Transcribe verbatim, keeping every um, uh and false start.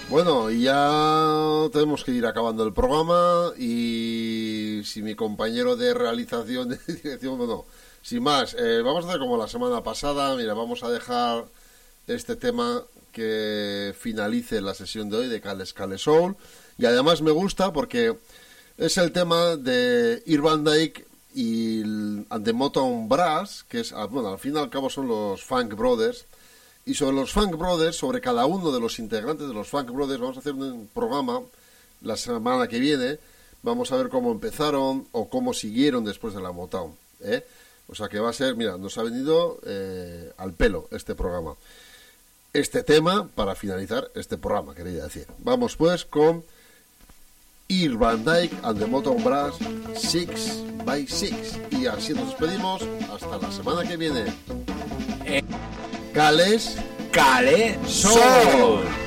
Bueno, y ya tenemos que ir acabando el programa y si mi compañero de realización, de dirección, bueno, sin más, eh, vamos a hacer como la semana pasada, mira, vamos a dejar este tema que finalice la sesión de hoy de Cales Cales Soul y además me gusta porque es el tema de Earl Van Dyke y el, and the Motown Brass, que es, bueno, al fin y al cabo son los Funk Brothers. Y sobre los Funk Brothers, sobre cada uno de los integrantes de los Funk Brothers, vamos a hacer un programa la semana que viene. Vamos a ver cómo empezaron o cómo siguieron después de la Motown, ¿eh? O sea que va a ser, mira, nos ha venido eh, al pelo este programa. Este tema para finalizar este programa, quería decir. Vamos pues con Earl Van Dyke and the Motown Brass six by six. Y así nos despedimos hasta la semana que viene. Eh. Cales Cales Soul.